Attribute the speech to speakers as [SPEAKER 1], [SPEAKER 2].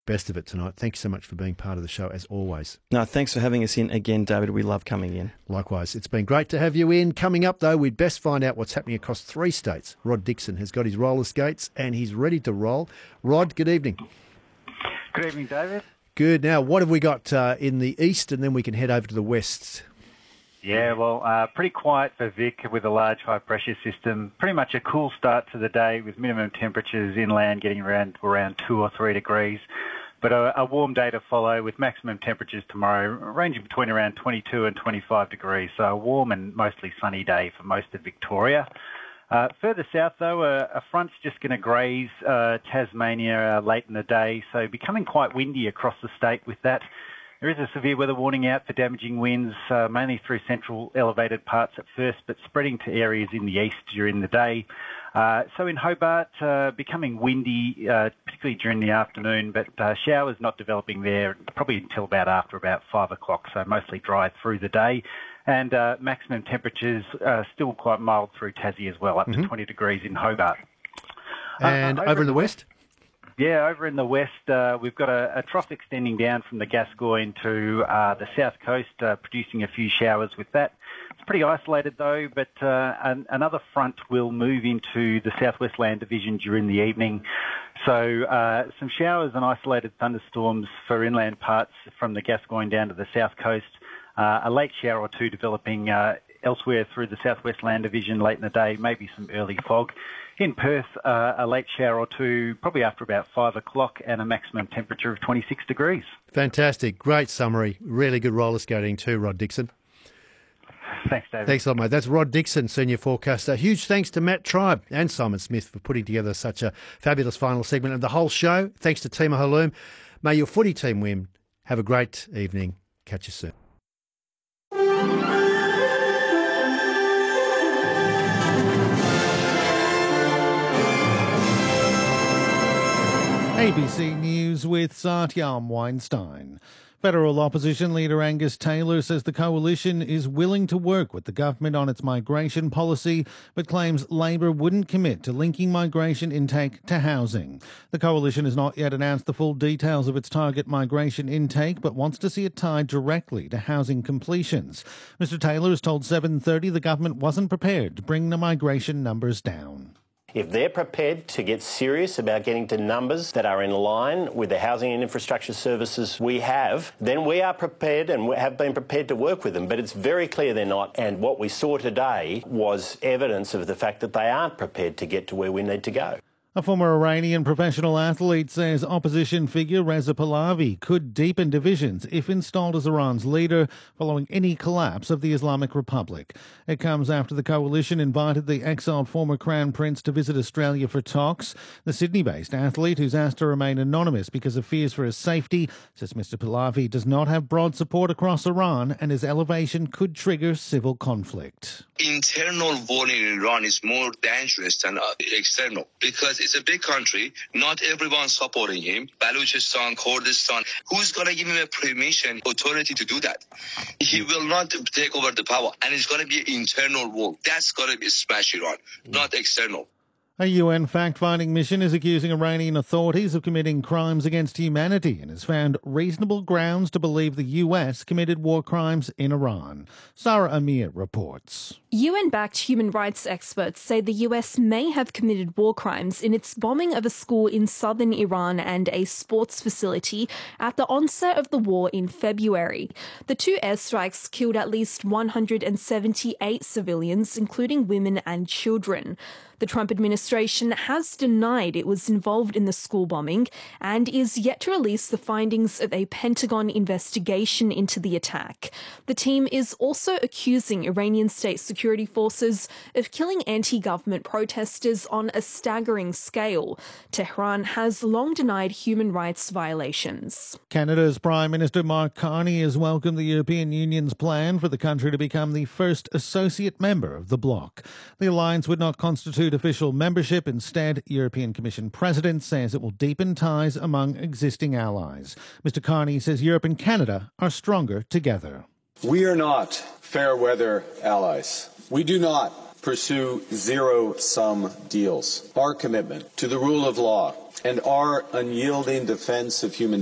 [SPEAKER 1] best of it tonight. Thanks so much for being part of the show, as always.
[SPEAKER 2] No, thanks for having us in again, David. We love coming in.
[SPEAKER 1] Likewise. It's been great to have you in. Coming up, though, we'd best find out what's happening across 3 states. Rod Dixon has got his roller skates and he's ready to roll. Rod, good evening.
[SPEAKER 3] Good evening, David.
[SPEAKER 1] Good. Now, what have we got in the east, and then we can head over to the west?
[SPEAKER 3] Yeah, well, pretty quiet for Vic with a large high-pressure system. Pretty much a cool start to the day with minimum temperatures inland getting around 2 or 3 degrees. But a warm day to follow with maximum temperatures tomorrow ranging between around 22 and 25 degrees. So a warm and mostly sunny day for most of Victoria. Further south, though, a front's just going to graze Tasmania late in the day, so becoming quite windy across the state with that. There is a severe weather warning out for damaging winds, mainly through central elevated parts at first, but spreading to areas in the east during the day. So in Hobart, becoming windy, particularly during the afternoon, but showers not developing there probably until after about 5 o'clock, so mostly dry through the day. And maximum temperatures still quite mild through Tassie as well, up to 20 degrees in Hobart.
[SPEAKER 1] And over in the west?
[SPEAKER 3] Yeah, over in the west, we've got a trough extending down from the Gascoyne to the south coast, producing a few showers with that. It's pretty isolated, though, but another front will move into the southwest land division during the evening. So some showers and isolated thunderstorms for inland parts from the Gascoyne down to the south coast. A late shower or two developing elsewhere through the southwest land division late in the day, maybe some early fog. In Perth, a late shower or two, probably after about 5 o'clock, and a maximum temperature of 26 degrees.
[SPEAKER 1] Fantastic. Great summary. Really good roller skating too, Rod Dixon.
[SPEAKER 3] Thanks, David.
[SPEAKER 1] Thanks a lot, mate. That's Rod Dixon, Senior Forecaster. Huge thanks to Matt Tribe and Simon Smith for putting together such a fabulous final segment of the whole show. Thanks to Tima Haloum. May your footy team win. Have a great evening. Catch you soon.
[SPEAKER 4] ABC News with Satyam Weinstein. Federal opposition leader Angus Taylor says the coalition is willing to work with the government on its migration policy, but claims Labor wouldn't commit to linking migration intake to housing. The coalition has not yet announced the full details of its target migration intake, but wants to see it tied directly to housing completions. Mr Taylor has told 7:30 the government wasn't prepared to bring the migration numbers down.
[SPEAKER 5] If they're prepared to get serious about getting to numbers that are in line with the housing and infrastructure services we have, then we are prepared and have been prepared to work with them. But it's very clear they're not. And what we saw today was evidence of the fact that they aren't prepared to get to where we need to go.
[SPEAKER 4] A former Iranian professional athlete says opposition figure Reza Pahlavi could deepen divisions if installed as Iran's leader following any collapse of the Islamic Republic. It comes after the coalition invited the exiled former Crown Prince to visit Australia for talks. The Sydney-based athlete, who's asked to remain anonymous because of fears for his safety, says Mr Pahlavi does not have broad support across Iran and his elevation could trigger civil conflict.
[SPEAKER 6] Internal war in Iran is more dangerous than external because it's a big country. Not everyone supporting him. Balochistan, Kurdistan. Who's going to give him a permission, authority to do that? He will not take over the power. And it's going to be an internal war. That's going to be smash Iran, not external.
[SPEAKER 4] A UN fact-finding mission is accusing Iranian authorities of committing crimes against humanity and has found reasonable grounds to believe the US committed war crimes in Iran. Sarah Amir reports.
[SPEAKER 7] UN-backed human rights experts say the US may have committed war crimes in its bombing of a school in southern Iran and a sports facility at the onset of the war in February. The two airstrikes killed at least 178 civilians, including women and children. The Trump administration has denied it was involved in the school bombing and is yet to release the findings of a Pentagon investigation into the attack. The team is also accusing Iranian state security forces of killing anti-government protesters on a staggering scale. Tehran has long denied human rights violations.
[SPEAKER 4] Canada's Prime Minister Mark Carney has welcomed the European Union's plan for the country to become the first associate member of the bloc. The alliance would not constitute official membership. Instead, European Commission President says it will deepen ties among existing allies. Mr Carney says Europe and Canada are stronger together.
[SPEAKER 8] We are not fair-weather allies. We do not pursue zero-sum deals. Our commitment to the rule of law, and our unyielding defense of human